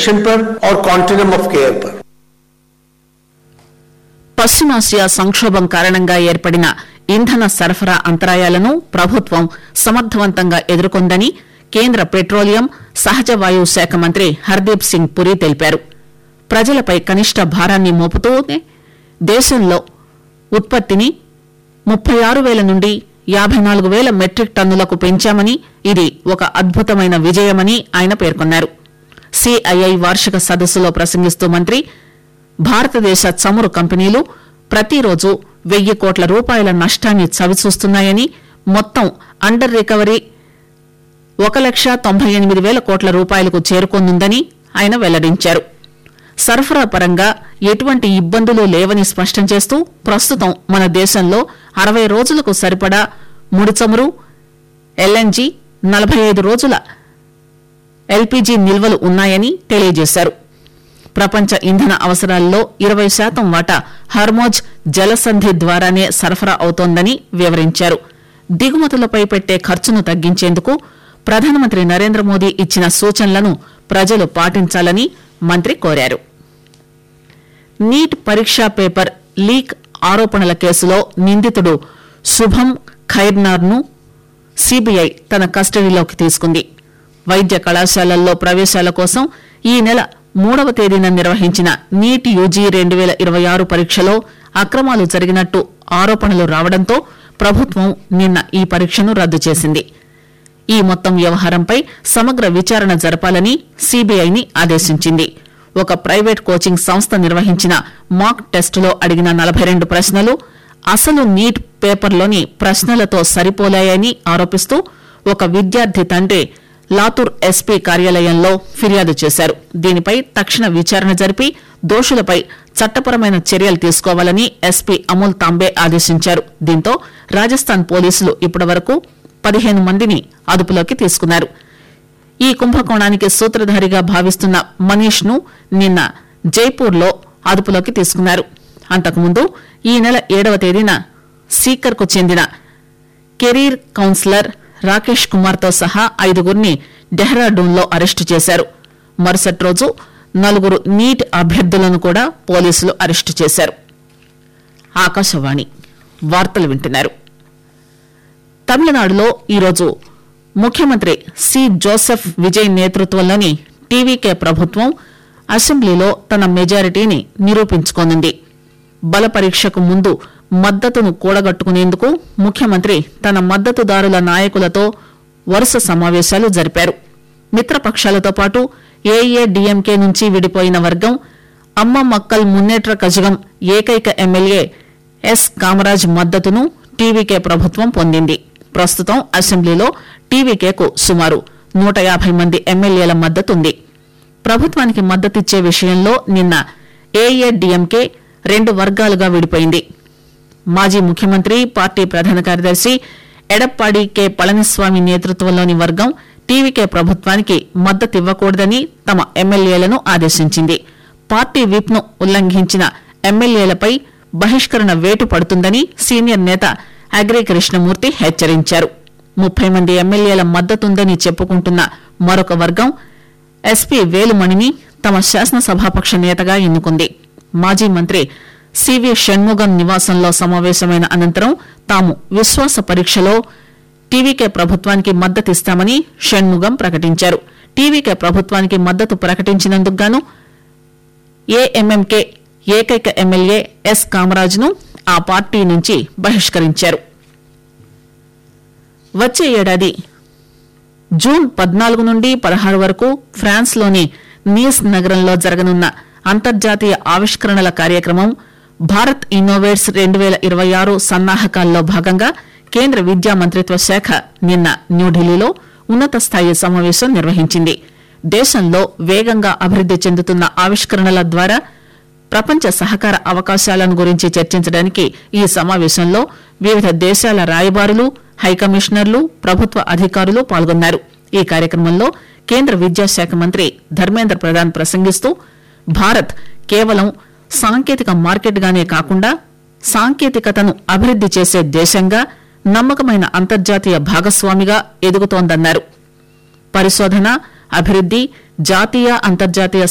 Action पर और continuum of care पर। పశ్చిమాసియా సంక్షోభం కారణంగా ఏర్పడిన ఇంధన సరఫరా అంతరాయాలను ప్రభుత్వం సమర్థవంతంగా ఎదుర్కొందని కేంద్ర పెట్రోలియం సహజ వాయువు శాఖ మంత్రి హర్దీప్ సింగ్ పురి తెలిపారు. ప్రజలపై కనిష్ట భారాన్ని మోపుతూనే దేశంలో ఉత్పత్తిని 36,000 నుండి 54,000 మెట్రిక్ టన్నులకు పెంచామని, ఇది ఒక అద్భుతమైన విజయమని ఆయన పేర్కొన్నారు. సిఐఐ వార్షిక సదస్సులో ప్రసంగిస్తూ మంత్రి భారతదేశ చమురు కంపెనీలు ప్రతిరోజు 1,000 కోట్ల రూపాయల నష్టాన్ని చవిచూస్తున్నాయని, మొత్తం అండర్ రికవరీ 1,98,000 కోట్ల రూపాయలకు చేరుకోనుందని ఆయన వెల్లడించారు. సరఫరా పరంగా ఎటువంటి ఇబ్బందులు లేవని స్పష్టం చేస్తూ ప్రస్తుతం మన దేశంలో 60 రోజులకు సరిపడా ముడి చమురు, ఎల్ఎన్జీ, 45 రోజుల ఎల్పీజీ నిల్వలు ఉన్నాయని తెలియజేశారు. ప్రపంచ ఇంధన అవసరాల్లో 20% వాటా హర్మోజ్ జలసంధి ద్వారానే సరఫరా అవుతోందని వివరించారు. దిగుమతులపై పెట్టే ఖర్చును తగ్గించేందుకు ప్రధానమంత్రి నరేంద్ర మోదీ ఇచ్చిన సూచనలను ప్రజలు పాటించాలని మంత్రి కోరారు. నీట్ పరీక్షా పేపర్ లీక్ ఆరోపణల కేసులో నిందితుడు శుభం ఖైర్నార్ ను సీబీఐ తన కస్టడీలోకి తీసుకుంది. వైద్య కళాశాలల్లో ప్రవేశాల కోసం ఈ నెల 3వ తేదీన నిర్వహించిన నీట్ యూజీ 2026 పరీక్షలో అక్రమాలు జరిగినట్టు ఆరోపణలు రావడంతో ప్రభుత్వం నిన్న ఈ పరీక్షను రద్దు చేసింది. ఈ మొత్తం వ్యవహారంపై సమగ్ర విచారణ జరపాలని సీబీఐని ఆదేశించింది. ఒక ప్రైవేట్ కోచింగ్ సంస్థ నిర్వహించిన మాక్ టెస్టులో అడిగిన 42 ప్రశ్నలు అసలు నీట్ పేపర్లోని ప్రశ్నలతో సరిపోలాయని ఆరోపిస్తూ ఒక విద్యార్థి తండ్రి లాతూర్ ఎస్పీ కార్యాలయంలో ఫిర్యాదు చేశారు. దీనిపై తక్షణ విచారణ జరిపి దోషులపై చట్టపరమైన చర్యలు తీసుకోవాలని ఎస్పీ అమూల్ తాంబే ఆదేశించారు. దీంతో రాజస్థాన్ పోలీసులు ఇప్పటివరకు 15 మందిని అదుపులోకి తీసుకున్నారు. ఈ కుంభకోణానికి సూత్రధారిగా భావిస్తున్న మనీష్ ను నిన్న జైపూర్లో అదుపులోకి తీసుకున్నారు. అంతకుముందు ఈ నెల 7వ తేదీన సీకర్ కు చెందిన కెరీర్ కౌన్సిలర్ రాకేష్ కుమార్ తో సహా 5గురిని డెహ్రాడూన్లో అరెస్టు చేశారు. మరుసటి రోజు 4 నీట్ అభ్యర్థులను కూడా పోలీసులు అరెస్టు చేశారు. ఆకాశవాణి వార్తలు వింటున్నారు. తమిళనాడులో ఈరోజు ముఖ్యమంత్రి సి జోసెఫ్ విజయ్ నేతృత్వంలోని టీవీకే ప్రభుత్వం అసెంబ్లీలో తన మెజారిటీని నిరూపించుకోనుంది. బల పరీక్షకు ముందు మద్దతును కూడగట్టుకునేందుకు ముఖ్యమంత్రి తన మద్దతుదారుల నాయకులతో వరుస సమావేశాలు జరిపారు. మిత్రపక్షాలతో పాటు ఏఐఏడీఎంకే నుంచి విడిపోయిన వర్గం అమ్మ మక్కల్ మున్నేట్ర కజగం ఏకైక ఎమ్మెల్యే ఎస్ కామరాజ్ మద్దతును టీవీకే ప్రభుత్వం పొందింది. ప్రస్తుతం అసెంబ్లీలో టీవీకేకు సుమారు 150 మంది ఎమ్మెల్యేల మద్దతుంది. ప్రభుత్వానికి మద్దతిచ్చే విషయంలో నిన్న ఏఐఏడీఎంకే 2 వర్గాలుగా విడిపోయింది. మాజీ ముఖ్యమంత్రి, పార్టీ ప్రధాన కార్యదర్శి ఎడప్పాడి కె పళనిస్వామి నేతృత్వంలోని వర్గం టీవీకే ప్రభుత్వానికి మద్దతివ్వకూడదని తమ ఎమ్మెల్యేలను ఆదేశించింది. పార్టీ విప్ ను ఉల్లంఘించిన ఎమ్మెల్యేలపై బహిష్కరణ వేటు పడుతుందని సీనియర్ నేత అగ్రి కృష్ణమూర్తి హెచ్చరించారు. 30 మంది ఎమ్మెల్యేల మద్దతుందని చెప్పుకుంటున్న మరొక వర్గం ఎస్పీ వేలుమణిని తమ శాసనసభాపక్ష నేతగా ఎన్నుకుంది. మాజీ మంత్రి సివి షణ్ముగం నివాసంలో సమావేశమైన అనంతరం తాము విశ్వాస పరీక్షలో టీవీకే ప్రభుత్వానికి మద్దతిస్తామని షణ్ముగం ప్రకటించారు. టీవీకే ప్రభుత్వానికి మద్దతు ప్రకటించినందుకు గాను ఏఎంఎంకే ఏకైక ఎమ్మెల్యే ఎస్ కామరాజ్ ను ఆ పార్టీ నుంచి బహిష్కరించారు. వచ్చే ఏడాది జూన్ 14 నుండి 16 వరకు ఫ్రాన్స్ లోని నీస్ నగరంలో జరగనున్న అంతర్జాతీయ ఆవిష్కరణల కార్యక్రమం భారత్ ఇన్నోవేట్స్ 2026 సన్నాహకాల్లో భాగంగా కేంద్ర విద్యా మంత్రిత్వ శాఖ నిన్న న్యూఢిల్లీలో ఉన్నత స్థాయి సమావేశం నిర్వహించింది. దేశంలో వేగంగా అభివృద్ది చెందుతున్న ఆవిష్కరణల ద్వారా ప్రపంచ సహకార అవకాశాలను గురించి చర్చించడానికి ఈ సమావేశంలో వివిధ దేశాల రాయబారులు, హైకమిషనర్లు, ప్రభుత్వ అధికారులు పాల్గొన్నారు. ఈ కార్యక్రమంలో కేంద్ర విద్యాశాఖ మంత్రి ధర్మేంద్ర ప్రధాన్ ప్రసంగిస్తూ భారత్ కేవలం సాంకేతిక మార్కెట్ గానే కాకుండా సాంకేతికతను అభివృద్ది చేసే దేశంగా, నమ్మకమైన అంతర్జాతీయ భాగస్వామిగా ఎదుగుతోందన్నారు. పరిశోధన, అభివృద్ది, జాతీయ అంతర్జాతీయ